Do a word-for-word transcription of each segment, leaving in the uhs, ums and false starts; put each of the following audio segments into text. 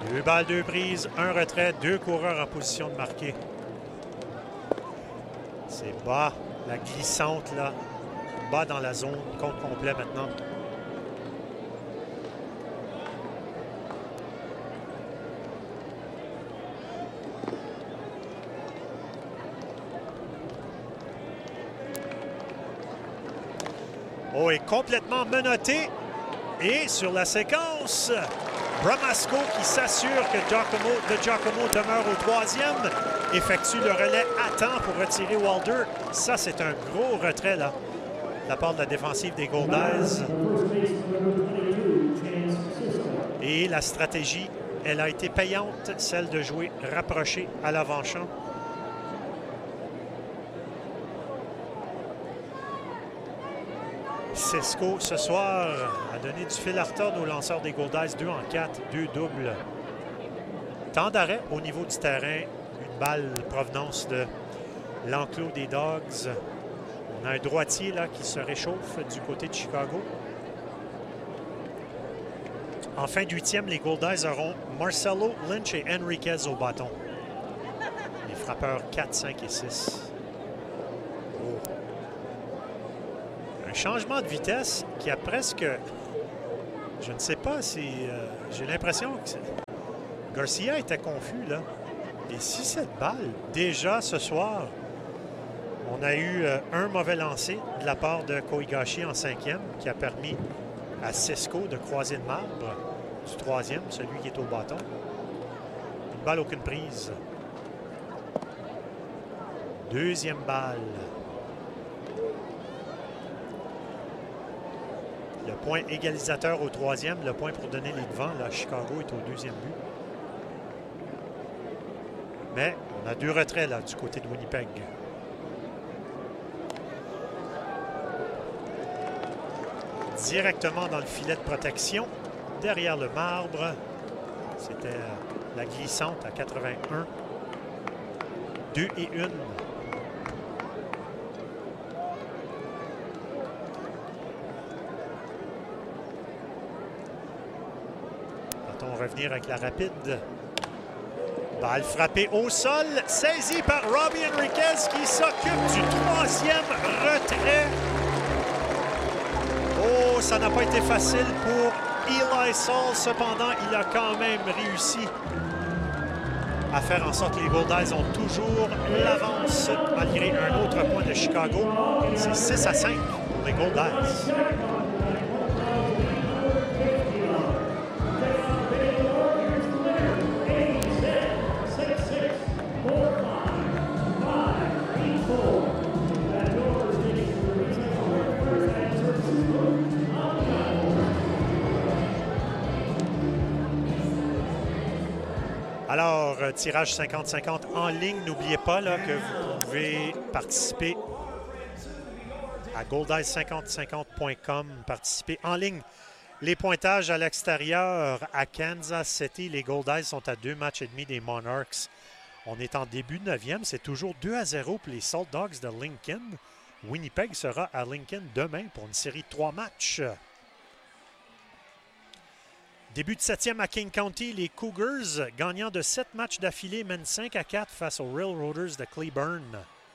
Deux balles, deux prises, un retrait, deux coureurs en position de marquer. C'est bas, la glissante là, bas dans la zone, compte complet maintenant. Oh, est complètement menotté. Et sur la séquence, Bramasco qui s'assure que Giacomo, de Giacomo demeure au troisième, effectue le relais à temps pour retirer Walder. Ça, c'est un gros retrait, là, de la part de la défensive des Goldeyes. Et la stratégie, elle a été payante, celle de jouer rapproché à l'avant-champ. Cisco, ce soir, a donné du fil à retordre aux lanceurs des Goldeyes. deux en quatre, deux doubles. Temps d'arrêt au niveau du terrain. Une balle provenance de l'enclos des Dogs. On a un droitier là qui se réchauffe du côté de Chicago. En fin de huitième, les Goldeyes auront Marcelo, Lynch et Enriquez au bâton. Les frappeurs quatre, cinq et six. Oh. Un changement de vitesse qui a presque... Je ne sais pas si... Euh, j'ai l'impression que Garcia était confus, là. Et si cette balle, déjà ce soir, on a eu euh, un mauvais lancer de la part de Koigashi en cinquième qui a permis à Cisco de croiser le marbre du troisième, celui qui est au bâton. Une balle, aucune prise. Deuxième balle. Le point égalisateur au troisième, le point pour donner les devants. Là, Chicago est au deuxième but. Mais on a deux retraits là du côté de Winnipeg. Directement dans le filet de protection, derrière le marbre. C'était la glissante à quatre-vingt-un. Deux et une. Va-t-on revenir avec la rapide? Balle frappée au sol, saisie par Robbie Enriquez qui s'occupe du troisième retrait. Oh, ça n'a pas été facile pour Eli Saul. Cependant, il a quand même réussi à faire en sorte que les Goldeyes ont toujours l'avance malgré un autre point de Chicago. C'est six à cinq pour les Goldeyes. Alors, tirage cinquante cinquante en ligne. N'oubliez pas là, que vous pouvez participer à goldeyes cinquante cinquante point com, participer en ligne. Les pointages à l'extérieur à Kansas City, les Goldeyes sont à deux matchs et demi des Monarchs. On est en début de neuvième, c'est toujours deux à zéro pour les Salt Dogs de Lincoln. Winnipeg sera à Lincoln demain pour une série de trois matchs. Début de septième à King County, les Cougars, gagnant de sept matchs d'affilée, mènent cinq à quatre face aux Railroaders de Cleburne.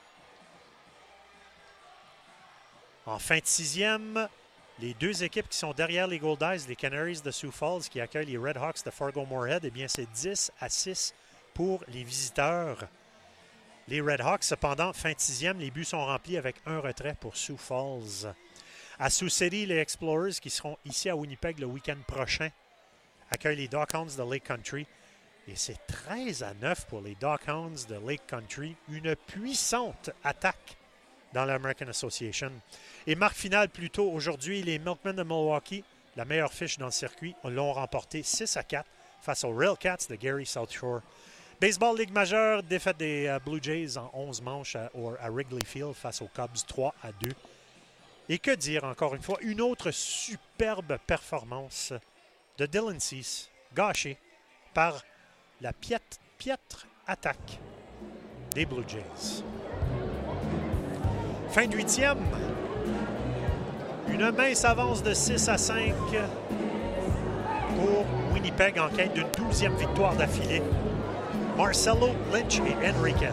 En fin de sixième, les deux équipes qui sont derrière les Goldeyes, les Canaries de Sioux Falls qui accueillent les Red Hawks de Fargo-Moorhead, eh bien c'est dix à six pour les visiteurs. Les Red Hawks, cependant, fin de sixième, les buts sont remplis avec un retrait pour Sioux Falls. À Sioux City, les Explorers qui seront ici à Winnipeg le week-end prochain accueille les Dockhounds de Lake Country. Et c'est treize à neuf pour les Dockhounds de Lake Country. Une puissante attaque dans l'American Association. Et marque finale plus tôt aujourd'hui, les Milkmen de Milwaukee, la meilleure fiche dans le circuit, l'ont remporté six à quatre face aux Railcats de Gary South Shore. Baseball Ligue majeure, défaite des uh, Blue Jays en onze manches à, à Wrigley Field face aux Cubs trois à deux. Et que dire encore une fois, une autre superbe performance de Dylan Cease, gâché par la piètre, piètre attaque des Blue Jays. Fin de huitième. Une mince avance de six à cinq pour Winnipeg en quête d'une douzième victoire d'affilée. Marcelo, Lynch et Enriquez.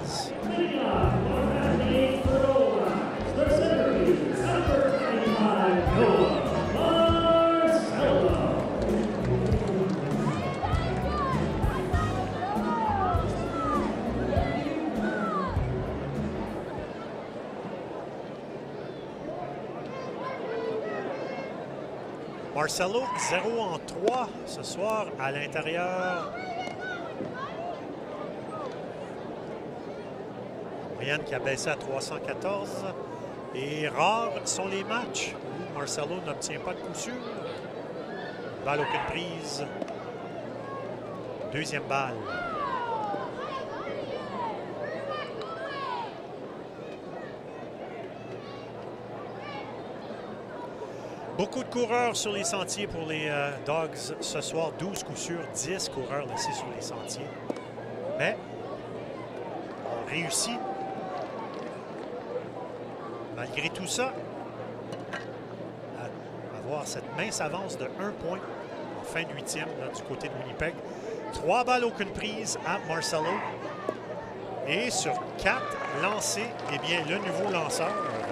Marcelo, zéro en trois ce soir à l'intérieur. Moyenne qui a baissé à trois cent quatorze. Et rares sont les matchs où Marcelo n'obtient pas de coup sûr. Balle aucune prise. Deuxième balle. Beaucoup de coureurs sur les sentiers pour les euh, Dogs ce soir. douze coups sûrs, dix coureurs laissés sur les sentiers. Mais on réussit, malgré tout ça, à avoir cette mince avance de un point en fin de huitième là, du côté de Winnipeg. Trois balles, aucune prise à Marcelo. Et sur quatre lancés, eh bien, le nouveau lanceur,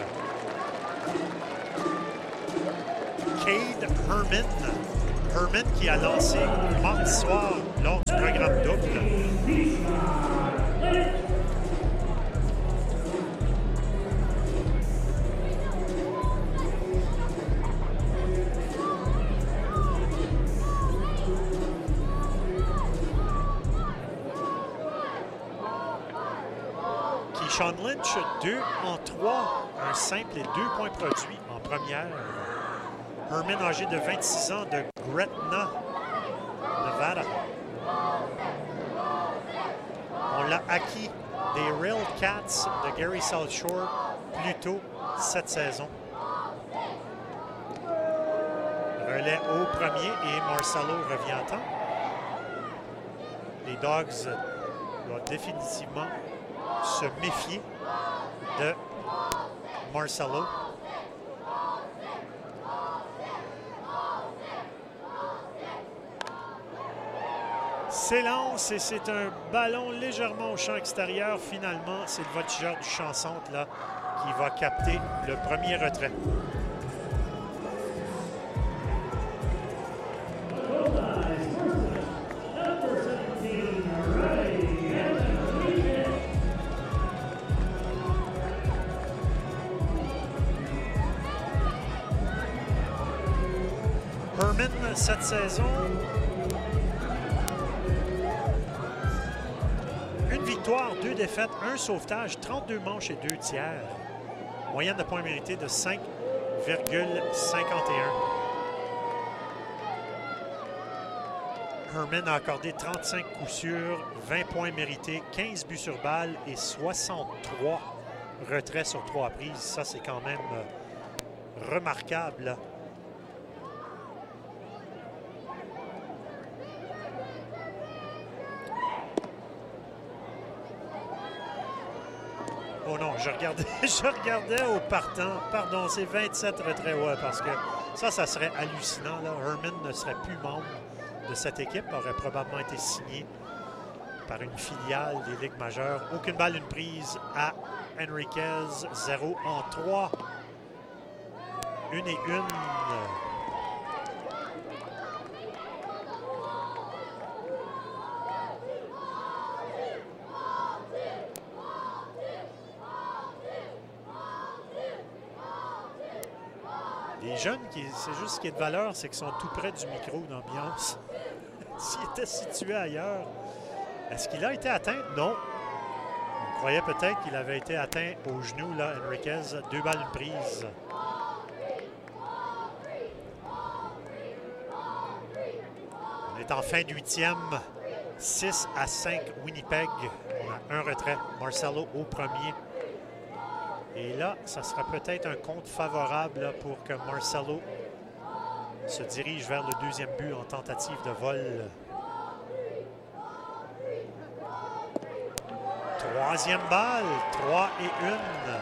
Cade Herman. Herman qui a lancé mardi soir lors du programme double. Keyshawn Lynch, deux en trois, un simple et deux points produits en première. Herman, âgé de vingt-six ans, de Gretna, Nevada. On l'a acquis des Railcats de Gary South Shore plus tôt cette saison. Relais au premier et Marcelo revient à temps. Les Dogs doivent définitivement se méfier de Marcelo. S'élance et c'est un ballon légèrement au champ extérieur. Finalement, c'est le voltigeur du Champ-Centre là qui va capter le premier retrait. Herman, cette saison, une victoire, deux défaites, un sauvetage, trente-deux manches et deux tiers. Moyenne de points mérités de cinq virgule cinquante et un. Herman a accordé trente-cinq coups sûrs, vingt points mérités, quinze buts sur balle et soixante-trois retraits sur trois prises. Ça, c'est quand même euh, remarquable. Oh non, je regardais, je regardais au partant. Pardon, c'est vingt-sept retraits. Ouais, parce que ça, ça serait hallucinant. Là. Herman ne serait plus membre de cette équipe. Aurait probablement été signé par une filiale des Ligues majeures. Aucune balle, une prise à Enriquez. zéro en trois. Une et une. Les jeunes, c'est juste ce qui est de valeur, c'est qu'ils sont tout près du micro d'ambiance. S'il était situé ailleurs, est-ce qu'il a été atteint? Non. On croyait peut-être qu'il avait été atteint au genou, là, Enriquez. Deux balles, une prise. On est en fin de huitième. six à cinq Winnipeg. On a un retrait. Marcelo au premier. Et là, ça sera peut-être un compte favorable là, pour que Marcelo se dirige vers le deuxième but en tentative de vol. Troisième balle, trois et une.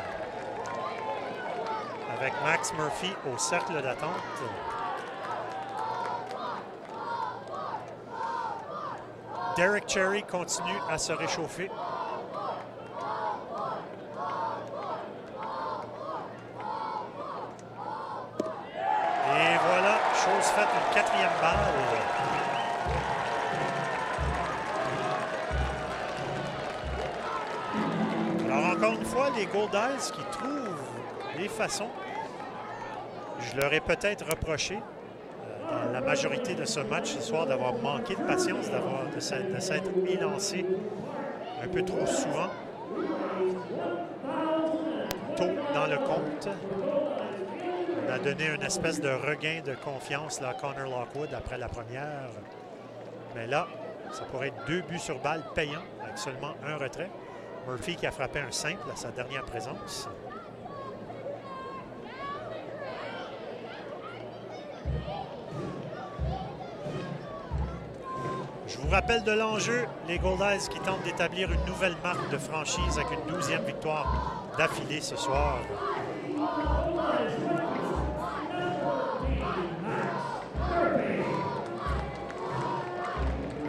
Avec Max Murphy au cercle d'attente. Derek Cherry continue à se réchauffer. Et voilà, chose faite, une quatrième balle. Alors encore une fois, les Goldeyes qui trouvent les façons. Je leur ai peut-être reproché euh, dans la majorité de ce match ce soir d'avoir manqué de patience, d'avoir de s'être élancé un peu trop souvent tôt dans le compte. On a donné une espèce de regain de confiance là, à Connor Lockwood après la première. Mais là, ça pourrait être deux buts sur balle payants avec seulement un retrait. Murphy qui a frappé un simple à sa dernière présence. Je vous rappelle de l'enjeu, les Goldeyes qui tentent d'établir une nouvelle marque de franchise avec une douzième victoire d'affilée ce soir.